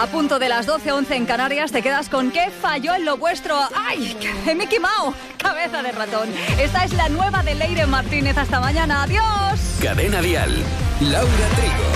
A punto de las 12:11 en Canarias, te quedas con ¿qué falló en lo vuestro? ¡Ay! Mickey Mouse, cabeza de ratón. Esta es la nueva de Leire Martínez. Hasta mañana. ¡Adiós! Cadena Dial, Laura Trigo.